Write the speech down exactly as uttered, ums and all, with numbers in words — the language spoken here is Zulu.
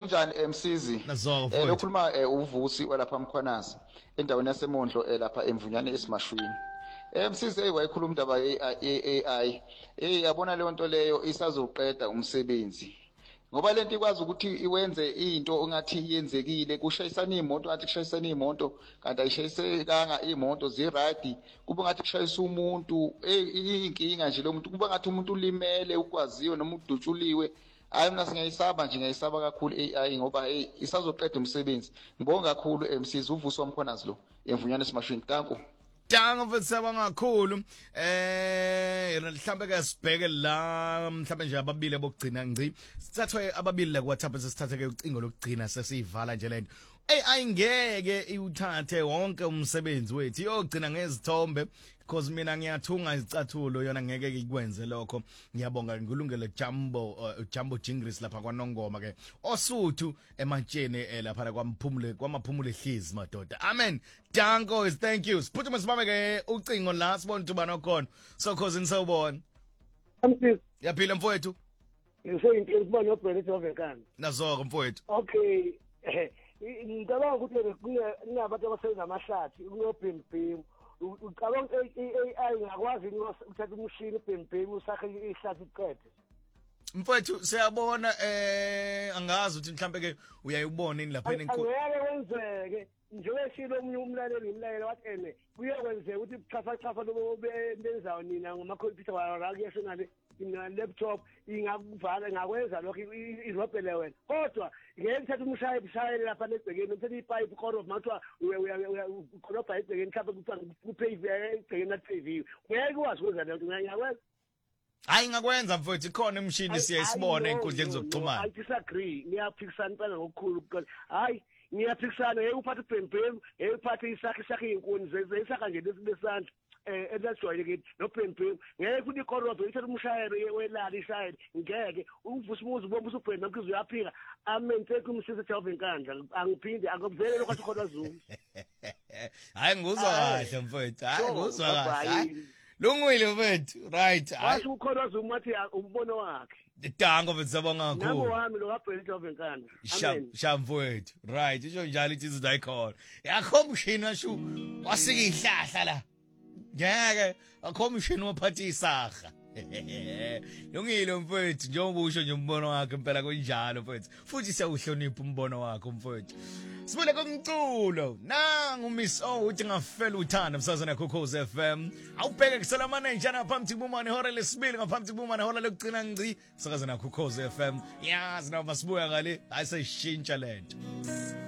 kunjani emsizi Nazoko eh lokhuluma eh, uvusi walapha Mkhwanazi endaweni yasemondlo eh, lapha emvunyane esimashwini emsizi hey wayikhuluma indaba ye A I eh yabona leyo nto leyo isazoqeda umsebenzi ngoba lento ikwazi ukuthi iwenze into ongathi yenzekile kushayisana imoto ngathi kushayisana imoto kanti ayishayisekanga imoto ziradi kuba ngathi kushayisa umuntu inkinga nje lo muntu kuba ngathi umuntu ulimele ukwaziyo noma udutshuliwe hayi mina singayisaba nje ngiyisaba kakhulu A I ngoba hey isazoqeda umsebenzi ngibonga kakhulu emsizi uvuso wamkhonazi lo emvunyane esimashwini tanko Danga mfethu kakhulu eh mhlambe ke sibheke la mhlambe nje ababili abokugcina ngci sithathwe ababili la ku WhatsApp sesithathe ke ucingo lokugcina sesiyivala nje lento hey ayingeke iwuthathe wonke umsebenzi wethu yogcina ngezithombe because mina ngiyathunga izicathulo yona ngeke ikwenze lokho ngiyabonga ngilungele Jumbo uh, Jumbo Jingris lapha kwaNongoma ke osuthu ematsheni lapha kwamphumule kwamaphumule hlizi madoda amen danko is thank you siphuthume sibame ke ucingo la sibona ukuthi bana khona so cause nisawubona amsi yaphila mfowethu ngiseyinto esibona noBrett Overkan nazoko mfowethu okay ngicabanga ukuthi kunabantu abasebenza amahlathi kunobhembhem ucabanga A I ngakwazi ukuthatha umshini ubhembhem usakhe ihlathi iqede mfowethu siyabona eh angazi ukuthi mhlambe ke uyayibona ini lapha enkulu angeke wenzeke njengoba shilo omunye umlaleli imlayelo wathi ene kuyokwenzeka ukuthi chafa chafa lobo benzayo nina ngama computer wala kuyesho ngale ina laptop ingakuvala ngakwenza lokho irobhele wena kodwa ngeke uthathe umshayeli ushayele lapha nebhekeni uthathe ipipe koro mathwa ukhonopha ibhekeni mhlawumbe kuthiwa kupave ibhekeni na pave ngeke ukwazi ukwenza lento ngiyakwenza hayi ngakwenza mfowethu ikhona imshini siyayisibona enkundleni zokuxhumana I disagree ngiyaphikisana phela ngokukhulu hayi ngiyaphikisana hey uphathe ibhembhem hey uphathe isakhe isakhe inkuni zesakha nje lesandla eh elajwayeleke nobhembhem ngeke futhi ikorodo ithathe umshayeli welali ishayeli ngeke uvusa umuzi bomba usubhenda namkhizo uyaphika amen thank umsisi Jalvin Nkandla angiphinde akuvele lokho athi khona Zulu hayi nguzwa kahle mfowethu hayi nguzwa kahle lungwile mfethu right washo ukhona umathi umbono wakhe Dango mfethu sabonga kakhulu nabo wami lo kaBrett Overkan amen sham mfethu right isho njalo ithi izayikhona yakho umshini washo wasika ihlahla la ngeke akho umshini waphatha isaga lungile mfethu njengoba usho nje umbono wakhe impela kunjalo mfethu futhi siyawuhlonipha umbono wakhe mfethu sibule komculo nangu Miss O uthi ngafela uthanda msazana Ukhozi F M awubheke kuselamana njana phambi kubumane hora lesibili ngaphambi kubumane hora lokugcina ngci sakazana Ukhozi F M yazi na masibuya ngale ayiseshintsha lento